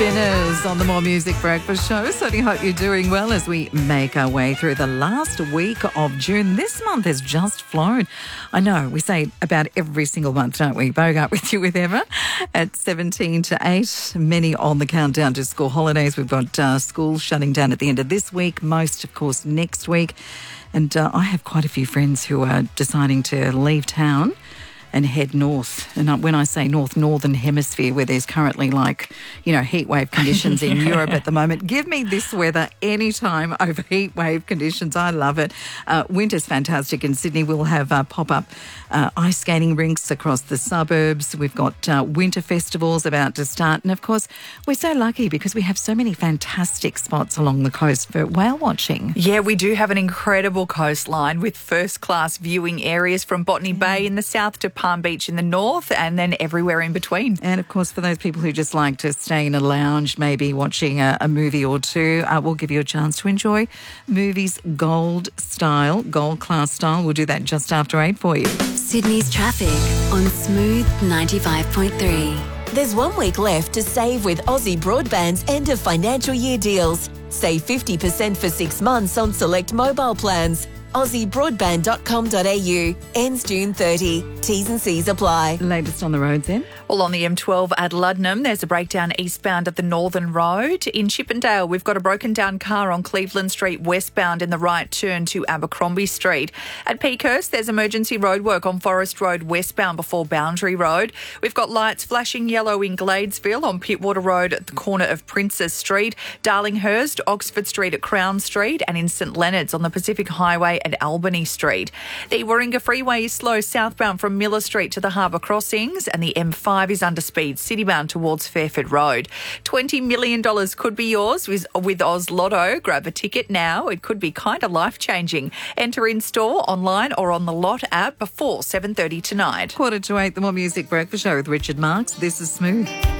Spinners on the More Music Breakfast Show. Certainly hope you're doing well as we make our way through the last week of June. This month has just flown. I know, we say about every single month, don't we? Bogart with you with Emma at 17 to 8. Many on the countdown to school holidays. We've got schools shutting down at the end of this week, most, of course, next week. And I have quite a few friends who are deciding to leave town and head north. And when I say north, northern hemisphere, where there's currently heat wave conditions in Europe at the moment. Give me this weather anytime over heat wave conditions. I love it. Winter's fantastic in Sydney. We'll have pop-up ice skating rinks across the suburbs. We've got winter festivals about to start. And of course, we're so lucky because we have so many fantastic spots along the coast for whale watching. Yeah, we do have an incredible coastline with first-class viewing areas from Botany Bay in the south to Palm Beach in the north, and then everywhere in between. And of course, for those people who just like to stay in a lounge, maybe watching a movie or two, we'll give you a chance to enjoy movies gold class style. We'll do that just after 8 for you. Sydney's traffic on Smooth 95.3. There's 1 week left to save with Aussie Broadband's end of financial year deals. Save 50% for 6 months on select mobile plans. AussieBroadband.com.au. Ends June 30. T's and C's apply. Latest on the roads then? Well, on the M12 at Luddenham, there's a breakdown eastbound at the Northern Road. In Chippendale, we've got a broken down car on Cleveland Street westbound in the right turn to Abercrombie Street. At Peakhurst, there's emergency roadwork on Forest Road westbound before Boundary Road. We've got lights flashing yellow in Gladesville on Pittwater Road at the corner of Princess Street, Darlinghurst, Oxford Street at Crown Street, and in St Leonard's on the Pacific Highway at Albany Street. The Warringah Freeway is slow southbound from Miller Street to the Harbour Crossings, and the M5 is under speed citybound towards Fairford Road. $20 million could be yours with Oz Lotto. Grab a ticket now. It could be kind of life-changing. Enter in store, online or on the Lot app before 7:30 tonight. 7:45, the More Music Breakfast Show with Richard Marks. This is Smooth.